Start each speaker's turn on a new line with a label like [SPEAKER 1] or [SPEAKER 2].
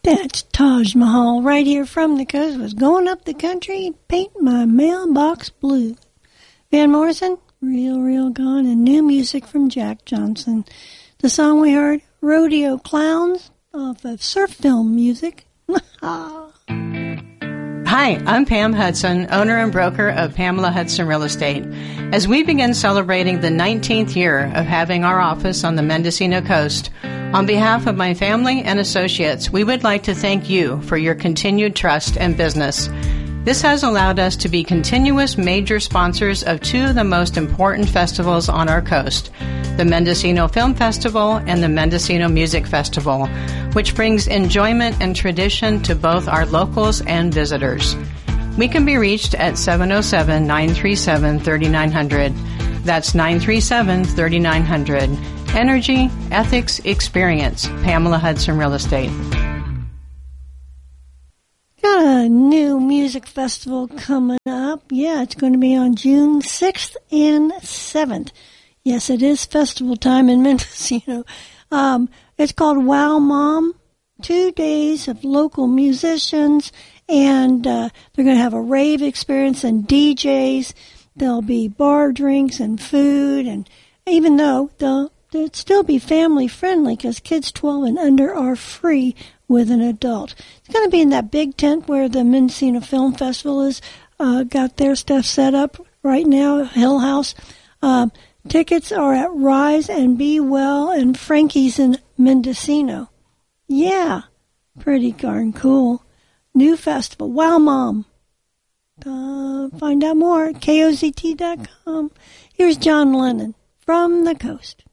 [SPEAKER 1] That's Taj Mahal right here from the coast. Was going up the country, paint my mailbox blue. Van Morrison, Real Gone, and new music from Jack Johnson. The song we heard, Rodeo Clowns, off of Surf Film Music.
[SPEAKER 2] Hi, I'm Pam Hudson, owner and broker of Pamela Hudson Real Estate. As we begin celebrating the 19th year of having our office on the Mendocino coast, on behalf of my family and associates, we would like to thank you for your continued trust and business. This has allowed us to be continuous major sponsors of two of the most important festivals on our coast, the Mendocino Film Festival and the Mendocino Music Festival, which brings enjoyment and tradition to both our locals and visitors. We can be reached at 707-937-3900. That's 937-3900. Energy, ethics, experience. Pamela Hudson Real Estate.
[SPEAKER 1] Got a new music festival coming up. Yeah, it's going to be on June 6th and 7th. Yes, it is festival time in Mendocino. It's called Wow Mom. 2 days of local musicians, and they're going to have a rave experience and DJs. There'll be bar drinks and food, and even though they'll still be family friendly because kids 12 and under are free with an adult. It's going to be in that big tent where the Mendocino Film Festival is got their stuff set up right now, Hill House. Tickets are at Rise and Be Well and Frankie's in Mendocino. Yeah, pretty darn cool. New festival. Wow Mom. Find out more at KOZT.com. Here's John Lennon from the coast.